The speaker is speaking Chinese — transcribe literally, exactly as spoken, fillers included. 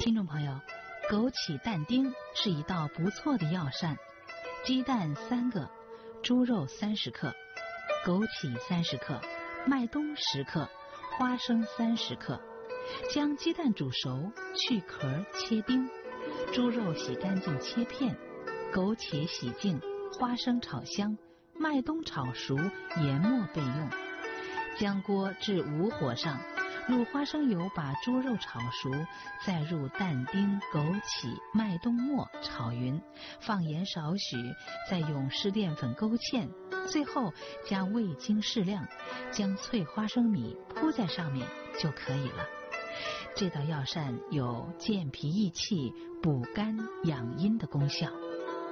听众朋友，枸杞蛋丁是一道不错的药膳。鸡蛋三个，猪肉三十克，枸杞三十克，麦冬十克，花生三十克。将鸡蛋煮熟，去壳切丁，猪肉洗干净切片，枸杞洗净，花生炒香，麦冬炒熟，研末备用。将锅至无火上，入花生油把猪肉炒熟，再入蛋丁、枸杞、麦冬末炒匀，放盐少许，再用湿淀粉勾芡，最后加味精适量，将脆花生米铺在上面就可以了。这道药膳有健脾益气、补肝养阴的功效。